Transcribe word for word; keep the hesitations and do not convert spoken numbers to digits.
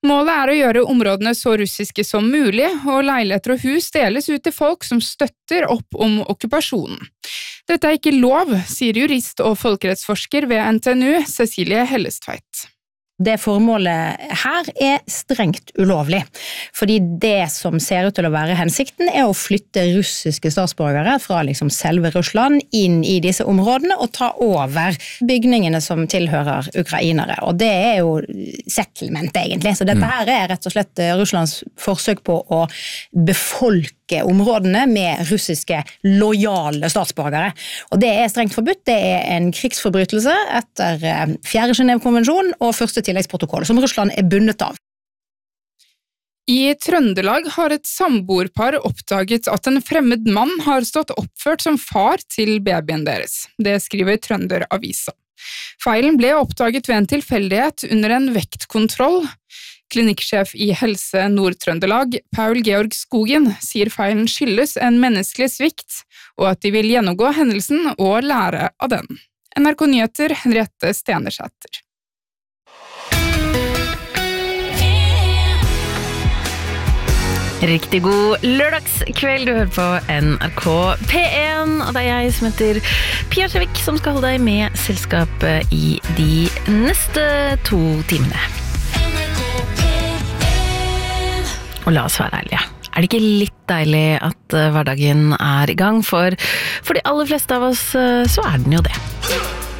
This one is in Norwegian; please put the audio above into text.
Målet er å gjøre områdene så russiske som mulig, og leiligheter og hus deles ut til folk som støtter opp om okkupasjonen. Dette er ikke lov, sier jurist og folkerettsforsker ved N T N U, Cecilie Hellestveit. Det formålet her er strengt ulovlig, fordi det som ser ut til å være hensikten er å flytte russiske statsborgere fra liksom selve Russland inn i disse områdene og ta over bygningene som tilhører ukrainere. Og det er jo settlement egentlig, så dette her er rett og slett Russlands forsøk på å befolke områdene med russiske lojale statsborgere. Og det er strengt forbudt, det er en krigsforbrytelse etter fjerde Genève-konvensjon og første tilleggsprotokoll, som Russland er bundet av. I Trøndelag har et samboerpar oppdaget at en fremmed mann har stått oppført som far til babyen deres. Det skriver Trønderavisa. Feilen ble oppdaget ved en tilfeldighet under en vektkontroll. Klinikksjef i Helse Nord-Trøndelag, Paul Georg Skogen, sier feilen skyldes en menneskelig svikt, og at de vil gjennomgå hendelsen og lære av den. N R K Nyheter, Henriette Stenersæter. Riktig god lørdagskveld, du hører på N R K P en, og det er jeg som heter Pia Skjevik, som skal holde deg med selskapet i de neste to timene. Og la oss være ærlige. Er det ikke litt deilig at hverdagen er i gang? For, for de aller fleste av oss så er den jo det.